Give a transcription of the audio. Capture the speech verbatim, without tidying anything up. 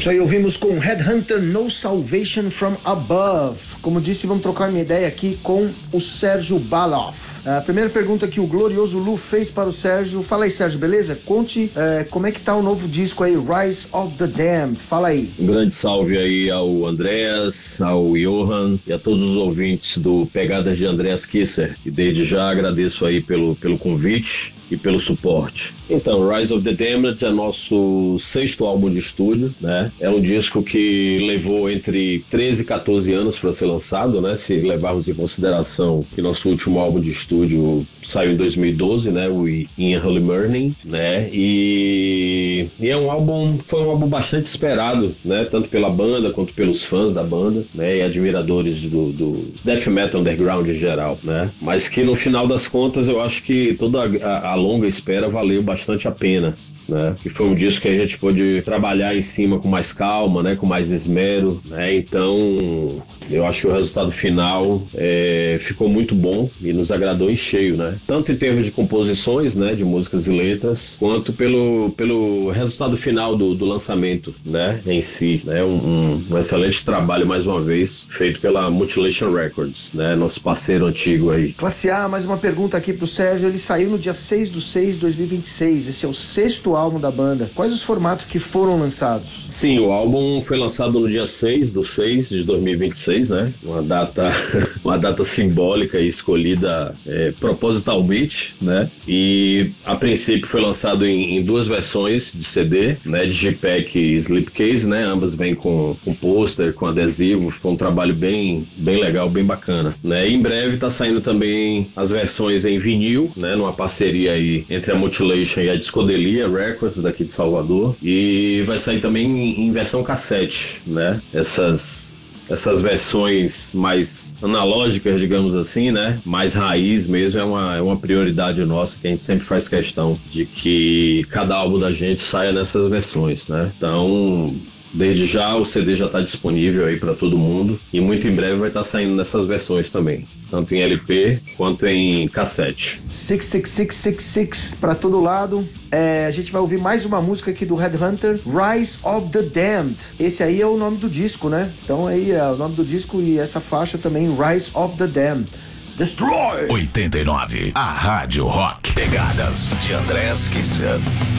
Isso aí, ouvimos com Headhunter, No Salvation From Above. Como disse, vamos trocar uma ideia aqui com o Sérgio Baloff. A primeira pergunta que o glorioso Lu fez para o Sérgio. Fala aí, Sérgio, beleza? Conte é, como é que tá o novo disco aí, Rise of the Damned. Fala aí. Um grande salve aí ao Andreas, ao Johan e a todos os ouvintes do Pegadas de Andreas Kisser. E desde já agradeço aí pelo, pelo convite e pelo suporte. Então, Rise of the Damned é nosso sexto álbum de estúdio, né? É um disco que levou entre treze e catorze anos para ser lançado, né? Se levarmos em consideração que nosso último álbum de estúdio saiu em dois mil e doze, né? O In a Holy Burning, né? E, e é um álbum, foi um álbum bastante esperado, né? Tanto pela banda quanto pelos fãs da banda, né? E admiradores do, do death metal underground em geral, né? Mas que no final das contas eu acho que toda a, a longa espera valeu bastante a pena. Né? Que foi um disco que a gente pôde trabalhar em cima com mais calma, né? Com mais esmero, né? Então eu acho que o resultado final é, ficou muito bom e nos agradou em cheio, né? Tanto em termos de composições, né? De músicas e letras, quanto pelo, pelo resultado final do, do lançamento, né? Em si, né? Um, um, um excelente trabalho, mais uma vez, feito pela Mutilation Records, né? Nosso parceiro antigo aí. Classe A, mais uma pergunta aqui pro Sérgio. Ele saiu no dia seis de seis de dois mil e vinte e seis. Esse é o sexto álbum da banda. Quais os formatos que foram lançados? Sim, o álbum foi lançado no dia seis de seis de dois mil e vinte e seis, né? Uma data, uma data simbólica e escolhida é, propositalmente, né? E a princípio foi lançado em, em duas versões de C D, né? Digipack e Slipcase, né? Ambas vêm com, com pôster, com adesivo. Ficou um trabalho bem, bem legal, bem bacana, né? E em breve tá saindo também as versões em vinil, né? Numa parceria aí entre a Mutilation e a Discodelia Records daqui de Salvador, e vai sair também em, em versão cassete, né? Essas essas versões mais analógicas, digamos assim, né? Mais raiz mesmo, é uma, é uma prioridade nossa, que a gente sempre faz questão de que cada álbum da gente saia nessas versões, né? Então, desde já o C D já está disponível aí para todo mundo e muito em breve vai estar tá saindo nessas versões também, tanto em L P quanto em cassete. seis seis seis seis seis para todo lado. É, a gente vai ouvir mais uma música aqui do Headhunter, Rise of the Damned. Esse aí é o nome do disco, né? Então aí é o nome do disco e essa faixa também, Rise of the Damned. Destroy! oitenta e nove, a Rádio Rock. Pegadas de Andreas Kisser.